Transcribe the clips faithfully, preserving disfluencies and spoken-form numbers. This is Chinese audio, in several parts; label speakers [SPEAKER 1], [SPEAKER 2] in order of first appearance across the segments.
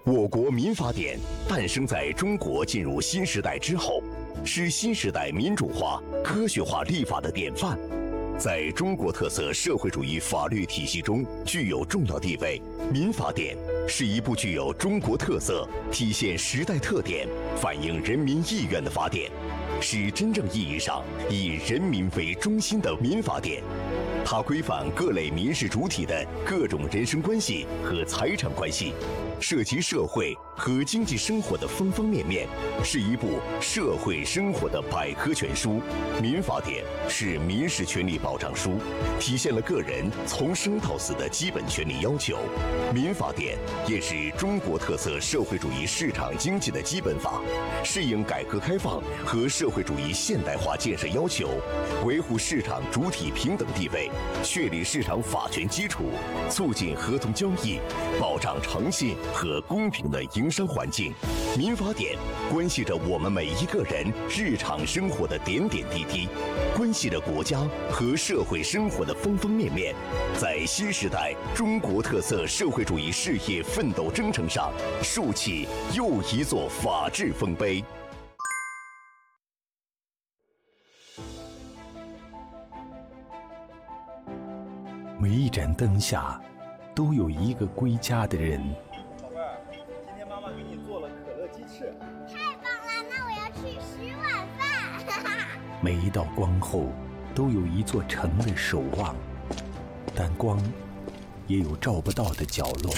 [SPEAKER 1] 我国民法典诞生在中国进入新时代之后，是新时代民主化、科学化立法的典范，在中国特色社会主义法律体系中具有重要地位。民法典是一部具有中国特色、体现时代特点、反映人民意愿的法典，是真正意义上以人民为中心的民法典。它规范各类民事主体的各种人身关系和财产关系，涉及社会和经济生活的方方面面，是一部社会生活的百科全书。民法典是民事权利保障书，体现了个人从生到死的基本权利要求。民法典也是中国特色社会主义市场经济的基本法，适应改革开放和社会主义现代化建设要求，维护市场主体平等地位，确立市场法权基础，促进合同交易，保障诚信和公平的营商环境。民法典关系着我们每一个人日常生活的点点滴滴，关系着国家和社会生活的方方面面，在新时代中国特色社会主义事业奋斗征程上竖起又一座法治丰碑。
[SPEAKER 2] 每一盏灯下都有一个归家的人。
[SPEAKER 3] 宝贝儿，今天妈妈给你做了可乐鸡翅。
[SPEAKER 4] 太棒了，那我要吃十碗饭。
[SPEAKER 2] 每一道光后都有一座城的守望，但光也有照不到的角落。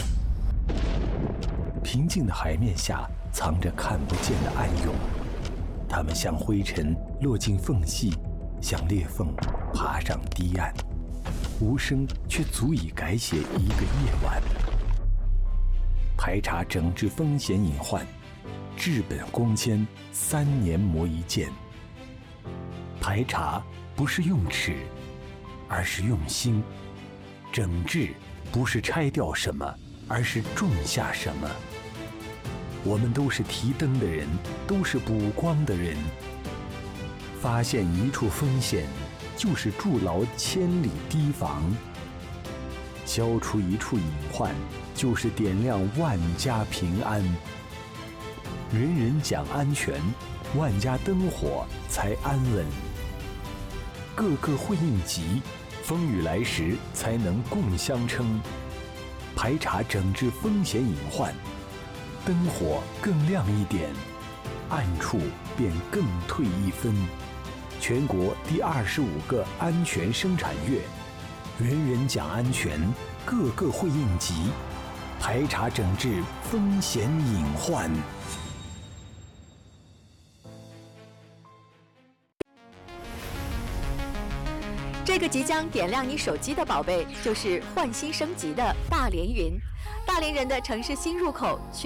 [SPEAKER 2] 平静的海面下藏着看不见的暗涌，它们像灰尘落进缝隙，像裂缝爬上堤岸，无声却足以改写一个夜晚。排查整治风险隐患，治本光纤，三年磨一剑。排查不是用尺，而是用心；整治不是拆掉什么，而是种下什么。我们都是提灯的人，都是补光的人。发现一处风险，就是筑牢千里堤防；消除一处隐患，就是点亮万家平安。人人讲安全，万家灯火才安稳。个个会应急，风雨来时才能共相称。排查整治风险隐患，灯火更亮一点，暗处便更退一分。全国第二十五个安全生产月，人人讲安全，个个会应急，排查整治风险隐患。
[SPEAKER 5] 这个即将点亮你手机的宝贝，就是换新升级的大连云。大连人的城市新入口。